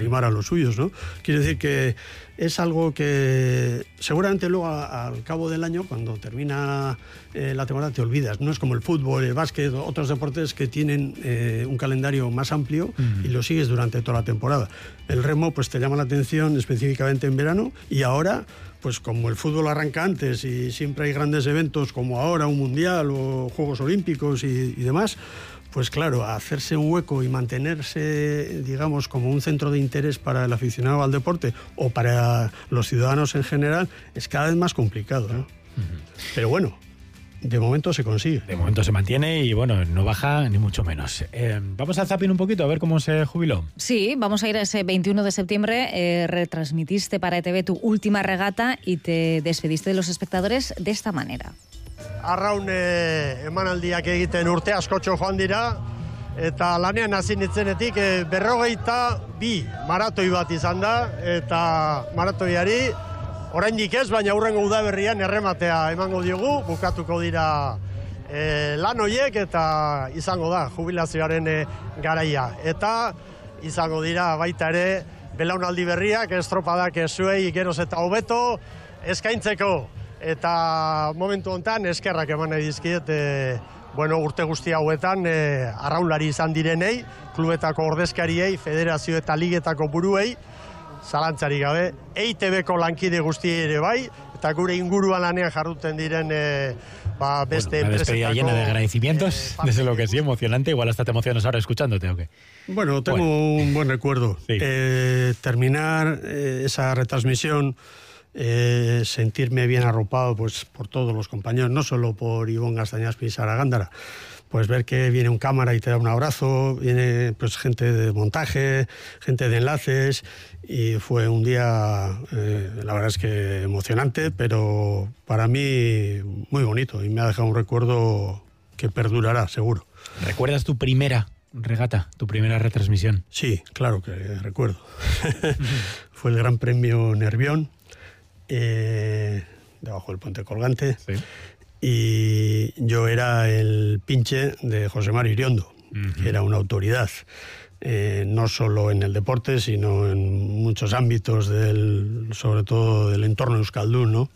animar a los suyos, ¿no? Quiere decir que es algo que seguramente luego al cabo del año, cuando termina la temporada, te olvidas. No es como el fútbol, el básquet, otros deportes que tienen un calendario más amplio y lo sigues durante toda la temporada. El remo pues te llama la atención específicamente en verano, y ahora, pues como el fútbol arranca antes y siempre hay grandes eventos como ahora un mundial o Juegos Olímpicos y demás, pues claro, hacerse un hueco y mantenerse, digamos, como un centro de interés para el aficionado al deporte o para los ciudadanos en general es cada vez más complicado, ¿no? Pero bueno, de momento se consigue. De momento se mantiene y bueno, no baja ni mucho menos. Vamos al zapping un poquito a ver cómo se jubiló. Sí, vamos a ir ese 21 de septiembre. Retransmitiste para ETV tu última regata y te despediste de los espectadores de esta manera. Arraun emanaldiak egiten urte askotxo joan dira, eta lanean hasi nitzenetik 42 maratoi bat izan da, eta maratoiari oraindik ez, baina hurrengo udaberrian errematea emango diogu, bukatuko dira lan horiek eta izango da jubilazioaren garaia. Eta izango dira baita ere belaunaldi berriak, estropadak zuei geroz eta hobeto eskaintzeko. Eta momentu honetan eskerrak eman nahi dizkiet urte guzti hauetan arraunlari izan direnei, klubetako ordezkariei, federazio eta ligetako buruei, zalantzari gabe, EITB-ko lankide guztiei ere bai, eta gure inguruan lanean jarduten diren beste una despedida llena de agradecimientos, desde lo que sí, emocionante. Igual hasta te emocionas ahora escuchándote, ¿o qué? Bueno, tengo un buen recuerdo. Sí. Terminar esa retransmisión, sentirme bien arropado pues por todos los compañeros, no solo por Ivonne Gaztañaspi y Sara Gándara, pues ver que viene un cámara y te da un abrazo, viene pues gente de montaje, gente de enlaces, y fue un día, la verdad es que emocionante, pero para mí muy bonito, y me ha dejado un recuerdo que perdurará, seguro. ¿Recuerdas tu primera regata, tu primera retransmisión? Sí, claro que recuerdo. Fue el Gran Premio Nervión, debajo del puente colgante, sí. Y yo era el pinche de José Mario Iriondo, que era una autoridad, no solo en el deporte, sino en muchos ámbitos, sobre todo del entorno euskaldún, ¿no?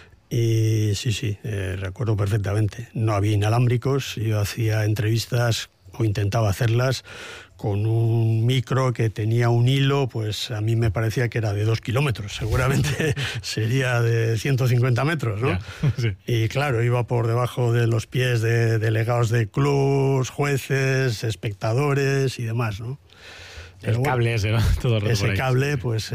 Y sí, recuerdo perfectamente. No había inalámbricos, yo hacía entrevistas o intentaba hacerlas con un micro que tenía un hilo, pues a mí me parecía que era de 2 kilómetros, seguramente sería de 150 metros, ¿no? Sí. Y claro, iba por debajo de los pies de delegados de clubs, jueces, espectadores y demás, ¿no? El cable ese, ¿no? Todo ese por ahí. Cable, pues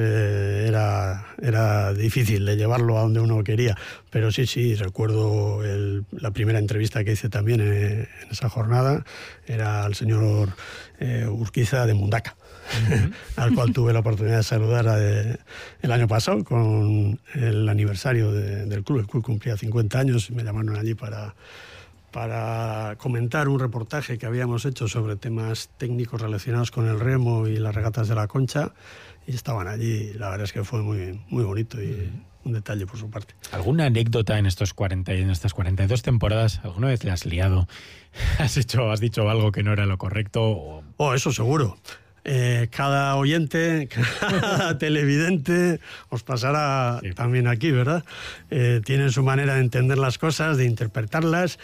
era difícil de llevarlo a donde uno quería. Pero sí, recuerdo la primera entrevista que hice también en esa jornada, era al señor Urquiza de Mundaka, al cual tuve la oportunidad de saludar el año pasado con el aniversario del club. El club cumplía 50 años y me llamaron allí para comentar un reportaje que habíamos hecho sobre temas técnicos relacionados con el remo y las regatas de la Concha, y estaban allí. La verdad es que fue muy, muy bonito y un detalle por su parte. ¿Alguna anécdota en estas 42 temporadas? ¿Alguna vez le has liado? ¿Has dicho algo que no era lo correcto? Eso seguro. Cada oyente, cada televidente, os pasará también aquí, ¿verdad? Tienen su manera de entender las cosas, de interpretarlas,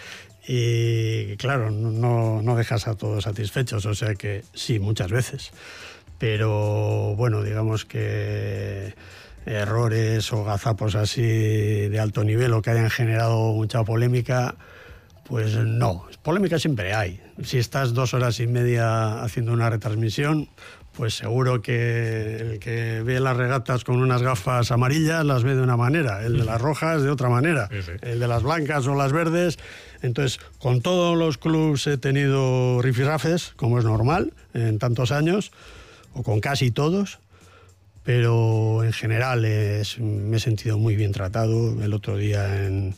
y claro, no dejas a todos satisfechos, o sea que sí, muchas veces. Pero bueno, digamos que errores o gazapos así de alto nivel o que hayan generado mucha polémica, pues no. Polémica siempre hay. Si estás 2 horas y media haciendo una retransmisión, pues seguro que el que ve las regatas con unas gafas amarillas las ve de una manera, el de las rojas de otra manera, sí. El de las blancas o las verdes. Entonces, con todos los clubs he tenido rifirrafes, como es normal, en tantos años, o con casi todos, pero en general me he sentido muy bien tratado. El otro día en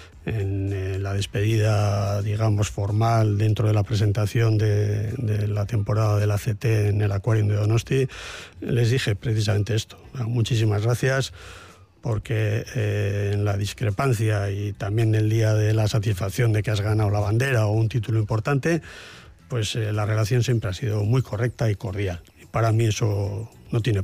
la despedida, digamos, formal dentro de la presentación de la temporada del ACT en el Aquarium de Donosti, les dije precisamente esto. Muchísimas gracias, porque en la discrepancia y también el día de la satisfacción de que has ganado la bandera o un título importante, pues la relación siempre ha sido muy correcta y cordial. Y para mí eso no tiene